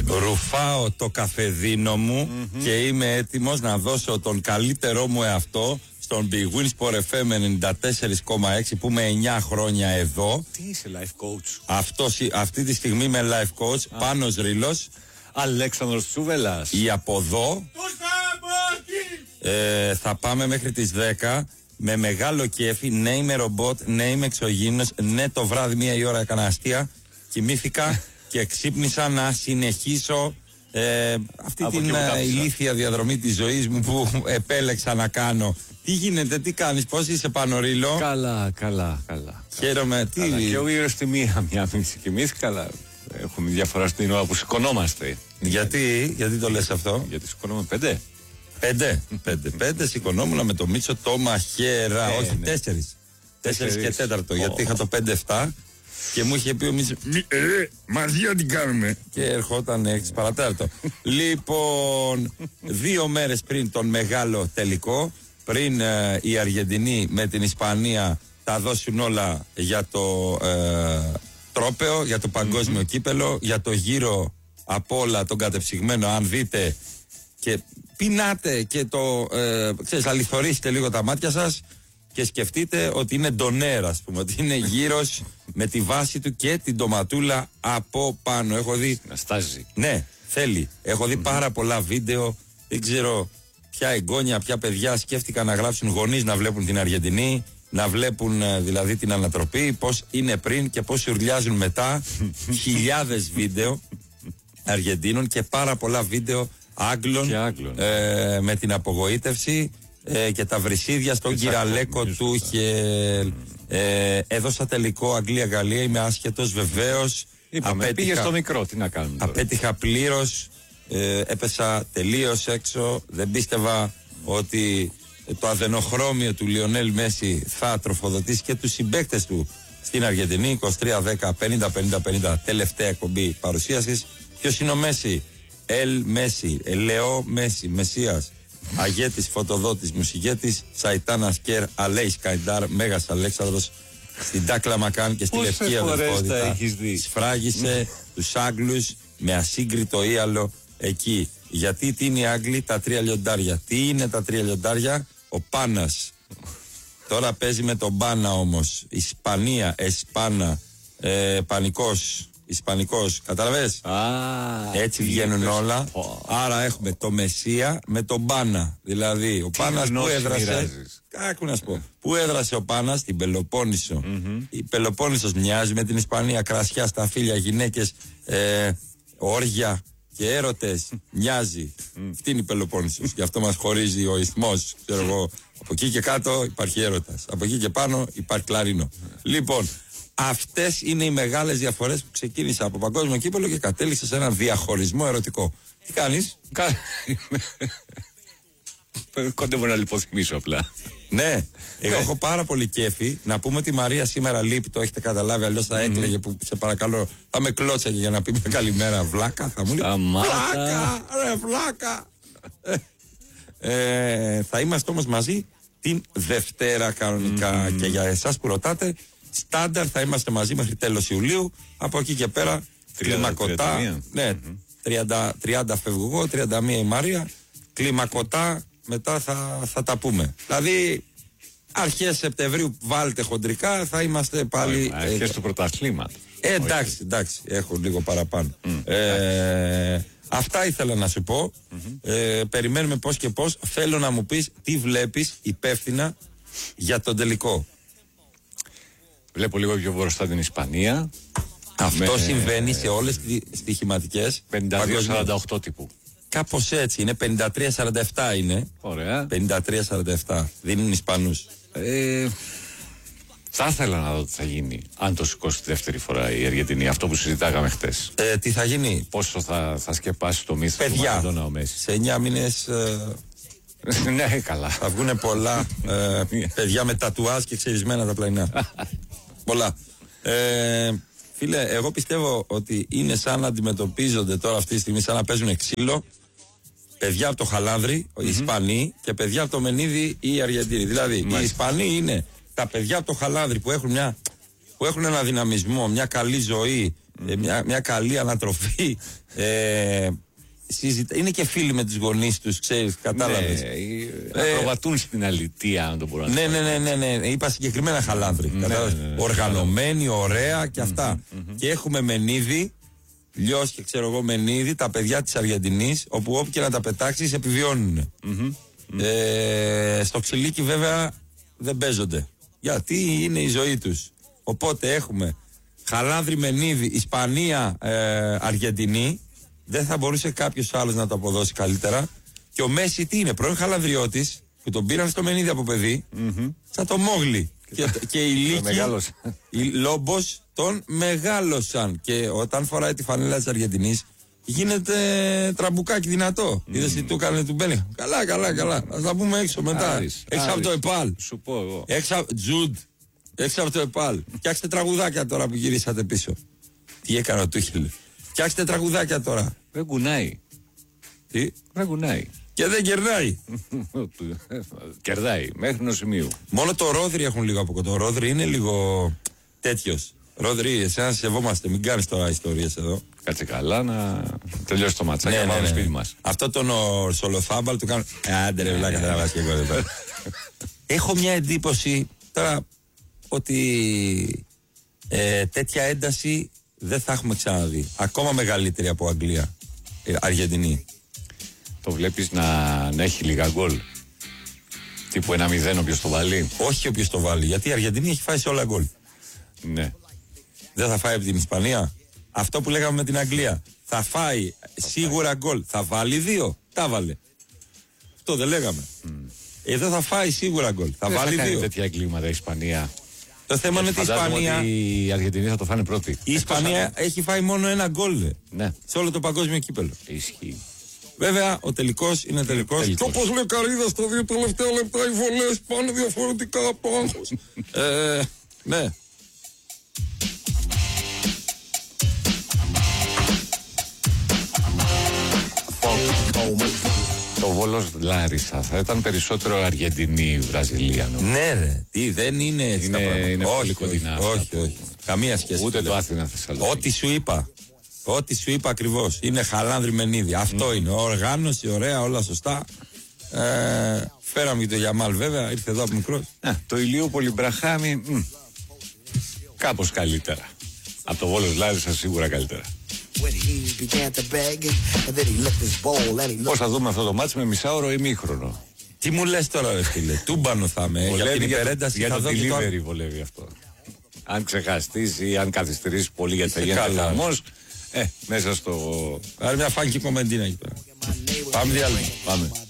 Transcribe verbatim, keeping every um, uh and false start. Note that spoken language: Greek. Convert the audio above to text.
Ρουφάω το καφεδίνο μου mm-hmm. και είμαι έτοιμος να δώσω τον καλύτερό μου εαυτό στον Big Win Sport εφ εμ ενενήντα τέσσερα κόμμα έξι που είμαι εννιά χρόνια εδώ. Τι είσαι life coach? Αυτός, αυτή τη στιγμή είμαι life coach. Ah. Πάνος Ρήλος. Αλέξανδρος Τσούβελας. Ή από εδώ. ε, Θα πάμε μέχρι τις δέκα. Με μεγάλο κέφι. Ναι είμαι ρομπότ, ναι είμαι εξωγήινος. Ναι το βράδυ μία η ώρα έκανα αστεία. Κοιμήθηκα και ξύπνησα να συνεχίσω ε, αυτή από την ε, ηλίθια διαδρομή της ζωής μου που επέλεξα να κάνω. Τι γίνεται, τι κάνεις, πώς είσαι Πανορίλο? Καλά, καλά, καλά. Χαίρομαι. Καλά. Τι... Και εγώ γύρω στη μία, μία μισή και εμείς καλά. Έχουμε διαφορά στην ώρα που σηκωνόμαστε. Γιατί, γιατί το λες αυτό? Γιατί σηκωνόμαι πέντε. Πέντε, πέντε, πέντε σηκωνόμουν με το Μίτσο το μαχαίρα, ε, όχι ναι. τέσσερις. Τέσσερις και τέταρτο, oh. γιατί είχα το πέντε εφτά και μου είχε πει ο Μίτσο, ε, μαζί να την κάνουμε. Και ερχόταν έξι παρατέταρτο. Λοιπόν, δύο μέρες πριν τον μεγάλο τελικό, πριν ε, η Αργεντινή με την Ισπανία τα δώσουν όλα για το ε, τρόπαιο, για το παγκόσμιο mm-hmm. κύπελο, για το γύρο από όλα τον κατεψυγμένο, αν δείτε και πεινάτε και το ε, ξέρεις, αληθωρήσετε λίγο τα μάτια σας και σκεφτείτε ότι είναι ντονέρα, ας πούμε, ότι είναι γύρος με τη βάση του και την ντοματούλα από πάνω. Έχω δει. Να στάζει. Ναι, θέλει. Έχω δει mm-hmm. πάρα πολλά βίντεο. Δεν ξέρω ποια εγγόνια, ποια παιδιά σκέφτηκαν να γράψουν γονείς να βλέπουν την Αργεντινή, να βλέπουν δηλαδή την ανατροπή, πώς είναι πριν και πώς ουρλιάζουν μετά. Χιλιάδες βίντεο Αργεντίνων και πάρα πολλά βίντεο Άγγλων, Άγγλων. Ε, με την απογοήτευση ε, και τα βρυσίδια στον κυραλέκο του Χελ. Ε, έδωσα τελικό Αγγλία-Γαλλία, είμαι άσχετος βεβαίως. Είπαμε, πήγε στο μικρό, τι να κάνουμε τώρα. Απέτυχα πλήρως, ε, έπεσα τελείως έξω, δεν πίστευα ότι το αδενοχρώμιο του Λιονέλ Μέση θα τροφοδοτήσει και τους συμπαίκτες του στην Αργεντινή. Είκοσι τρία δέκα πενήντα πενήντα πενήντα τελευταία εκπομπή παρουσίασης. Ποιος είναι ο Μέση? Ελ Μέση, Ελεό Μέση, Μεσσίας, Αγέτης, Φωτοδότης, Μουσιγέτης, Σαϊτάνας Κέρ, Αλέης Καϊντάρ, Μέγας Αλέξανδρος, στην Τάκλα Μακάν και στη Λευκή Αδελφότητα. Σφράγισε τους Άγγλους με ασύγκριτο ίαλο εκεί. Γιατί τι είναι οι Άγγλοι? Τα τρία λιοντάρια. Τι είναι τα τρία λιοντάρια? Ο Πάνας. Τώρα παίζει με τον Πάνα όμως. Ισπανία, Εσπάνα, ε, Πανικός. Ισπανικός, καταλαβες? Ah, έτσι βγαίνουν όλα. Oh. Άρα έχουμε το Μεσσία με τον Πάνα. Δηλαδή, ο Πάνας που έδρασε. Κάκου να σου πω. Πού έδρασε ο Πάνας? Στην Πελοπόννησο. Mm-hmm. Η Πελοπόννησος μοιάζει με την Ισπανία. Κρασιά, σταφύλια, γυναίκες, ε, όργια και έρωτες. Μοιάζει. Mm. Αυτή είναι η Πελοπόννησος. Γι' αυτό μας χωρίζει ο ισθμός. Ξέρω εγώ. Από εκεί και κάτω υπάρχει έρωτας. Από εκεί και πάνω υπάρχει κλαρίνο. Λοιπόν. Αυτές είναι οι μεγάλες διαφορές που ξεκίνησα από παγκόσμιο κύπελλο και κατέληξα σε έναν διαχωρισμό ερωτικό. Τι κάνεις? Κοντεύω να λιποθυμίσω απλά. Ναι, εγώ έχω πάρα πολύ κέφι. Να πούμε ότι η Μαρία σήμερα λείπει, το έχετε καταλάβει. Αλλιώς θα έκλαιγε που σε παρακαλώ. Θα με κλώτσαγε για να πει μια καλημέρα. Βλάκα, θα μου λέει. Βλάκα, ρε βλάκα. ε, θα είμαστε όμως μαζί την Δευτέρα κανονικά. Mm. Και για εσάς που ρωτάτε, στάνταρ θα είμαστε μαζί μέχρι τέλος Ιουλίου. Από εκεί και πέρα κλιμακωτά. Ναι, mm-hmm. τριάντα, τριάντα φεύγω εγώ, τριάντα μία η Μαρία. Κλιμακωτά μετά θα, θα τα πούμε. Δηλαδή αρχές Σεπτεμβρίου βάλτε χοντρικά, θα είμαστε πάλι. Αρχές ε, του πρωταθλήματος. Ε, εντάξει, εντάξει, έχω λίγο παραπάνω. Mm, ε, αυτά ήθελα να σου πω. Mm-hmm. Ε, περιμένουμε πώς και πώς. Θέλω να μου πεις τι βλέπεις υπεύθυνα για τον τελικό. Βλέπω λίγο πιο μπροστά την Ισπανία. Αυτό με... συμβαίνει σε όλες τις στοιχηματικές. πενήντα δύο σαράντα οκτώ τύπου. Κάπως έτσι είναι. πενήντα τρία σαράντα επτά είναι. Ωραία. πενήντα τρία σαράντα επτά. Δίνουν Ισπανούς. Ε, θα ήθελα να δω τι θα γίνει αν το σηκώσει τη δεύτερη φορά η Αργεντινή. Αυτό που συζητάγαμε χτες. Ε, τι θα γίνει? Πόσο θα, θα σκεπάσει το μύθο του Μαραντόνα ο Μέση. Σε εννιά μήνες. Ε... ναι, καλά. Θα βγουν πολλά ε, παιδιά με τατουάζ και ξερισμένα τα πλαϊνά. Πολλά. Ε, φίλε, εγώ πιστεύω ότι είναι σαν να αντιμετωπίζονται τώρα αυτή τη στιγμή, σαν να παίζουν ξύλο. Παιδιά από το Χαλάνδρι, mm-hmm. οι Ισπανοί, και παιδιά από το Μενίδη οι Αργεντίνοι. Δηλαδή, mm-hmm. οι Ισπανοί είναι τα παιδιά από το Χαλάνδρι που έχουν, μια, που έχουν ένα δυναμισμό, μια καλή ζωή, Mm. Ε, μια, μια καλή ανατροφή. Ε, συζητα... Είναι και φίλοι με τους γονείς τους, ξέρεις, κατάλαβες. Ναι, ε, ακροβατούν στην αλητία, αν το μπορώ να ναι, πω. Ναι, ναι, ναι, ναι, ναι. Είπα συγκεκριμένα χαλάνδροι. Ναι, κατάλαβες. Ναι, ναι, ναι, οργανωμένοι, ωραία και αυτά. Mm-hmm, mm-hmm. Και έχουμε Μενίδη, Λιός και ξέρω εγώ Μενίδη, τα παιδιά της Αργεντινής, όπου όπου και να τα πετάξεις επιβιώνουν. Mm-hmm. Ε, στο Ξυλίκι βέβαια δεν παίζονται. Γιατί είναι η ζωή τους. Οπότε έχουμε Χαλάνδρη, Μενίδη, Ισπανία, ε, Αργεντινή. Δεν θα μπορούσε κάποιος άλλος να το αποδώσει καλύτερα. Και ο Μέση τι είναι, πρώην Χαλανδριώτης, που τον πήραν στο Μενίδη από παιδί, mm-hmm. σαν το Μόγλι. και, και οι Λύκοι, οι Λόμπος τον μεγάλωσαν. Και όταν φοράει τη φανέλα της Αργεντινής, γίνεται τραμπουκάκι δυνατό. Mm. Είδες τι του έκανε του Μπέλιγχαμ. Καλά, καλά, καλά. Ας τα πούμε έξω μετά. Άρης, έξω Άρης. Από το ΕΠΑΛ. Σου πω εγώ. Έξω, Τζουντ. Έξω από το ΕΠΑΛ. Φτιάξτε τραγουδάκια τώρα που γυρίσατε πίσω. Τι έκανε ο Τούχελ. Φτιάξτε τραγουδάκια τώρα. Δεν κουνάει. Τι? Δεν κουνάει. Και δεν κερδάει. Κερδάει μέχρι ενός σημείου. Μόνο το Ρόδρυ έχουν λίγο από κοντό. Το Ρόδρυ είναι λίγο τέτοιος. Ρόδρυ, εσένα σεβόμαστε. Μην κάνεις τώρα ιστορίες εδώ. Κάτσε καλά να τελειώσει το ματσάκι. Ναι, να πάμε ναι, ναι. σπίτι μας. Αυτό τον Σολοθάμπαλ του κάνουν. Άντε ρε βλάκα, θα βάζει και εγώ εδώ. Έχω μια εντύπωση τώρα ότι ε, τέτοια ένταση δεν θα έχουμε ξαναδεί. Ακόμα μεγαλύτερη από Αγγλία. Ε, Αργεντινή. Το βλέπεις να, να έχει λίγα γκολ. Τύπου ένα μηδέν όποιος το βάλει. Όχι όποιος το βάλει. Γιατί η Αργεντινή έχει φάει σε όλα γκολ. Ναι. Δεν θα φάει από την Ισπανία. Αυτό που λέγαμε με την Αγγλία. Θα φάει θα σίγουρα φάει. γκολ. Θα βάλει δύο. Τα βάλε. Αυτό δεν λέγαμε. Mm. Εδώ θα φάει σίγουρα γκολ. Θα δεν βάλει θα δύο. Κάνει τέτοια εγκλήματα η Ισπανία. Το θέμα είναι ότι η Ισπανία. Ότι η Αργεντινή θα το φάνε πρώτη. Η Ισπανία έχει φάει μόνο ένα γκολ. Ναι. Σε όλο το παγκόσμιο κύπελο. Ισχύει. Βέβαια, ο τελικός είναι τελικός. Και όπως λέει ο Καρίδας, στα δύο τελευταία λεπτά οι βολές πάνε διαφορετικά από άγχος. ε, ναι. Το Βόλος Λάρισα θα ήταν περισσότερο Αργεντινή Βραζιλία. Ναι, ρε. Τι, δεν είναι έτσι είναι, τα πράγματα. Είναι όχι, πολύ κοντινά. Όχι, όχι, όχι. Καμία σχέση. Ούτε το Άθηνα Θεσσαλονίκη. Ό,τι σου είπα. Ό,τι σου είπα ακριβώς. Είναι Χαλάνδρη Μενίδη. Αυτό mm. είναι. Οργάνωση, ωραία, όλα σωστά. Ε, φέραμε και το Γιαμάλ βέβαια. Ήρθε εδώ από μικρός. Α, το Ηλιούπολη Μπραχάμι. Μ, κάπως καλύτερα. Από το Βόλος Λάρισα σίγουρα καλύτερα. Πώς θα δούμε αυτό το μάτς με μισάωρο ή μήχρονο. Τι μου λες τώρα ρε φίλε. Τούμπανο θα είμαι. Για την υπερένταση για θα το delivery βολεύει αυτό. Αν ξεχαστείς ή αν καθυστερήσεις πολύ γιατί θα γίνει χαμός, ε, μέσα στο... Άρα μια φάνκι κομμεντίνα εκεί πέρα. Πάμε διάλειμμα. Πάμε.